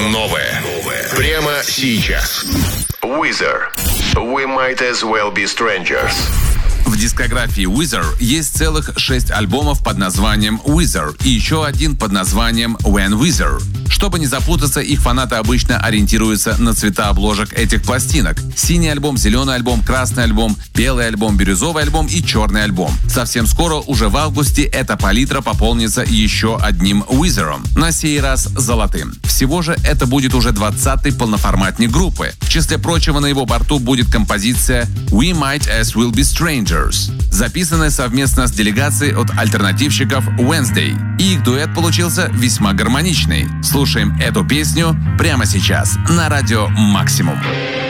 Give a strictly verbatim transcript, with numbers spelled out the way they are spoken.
новое. Прямо сейчас. Weezer. We might as well be strangers. В дискографии Weezer есть целых шесть альбомов под названием Weezer и еще один под названием When Weezer. Чтобы не запутаться, их фанаты обычно ориентируются на цвета обложек этих пластинок. Синий альбом, зеленый альбом, красный альбом, белый альбом, бирюзовый альбом и черный альбом. Совсем скоро, уже в августе, эта палитра пополнится еще одним Weezer'ом, на сей раз золотым. Всего же это будет уже двадцатый полноформатник группы. В числе прочего, на его борту будет композиция We Might As Well Be Strangers, записанная совместно с делегацией от альтернативщиков Wednesday. И их дуэт получился весьма гармоничный. Слушаем эту песню прямо сейчас на радио Максимум.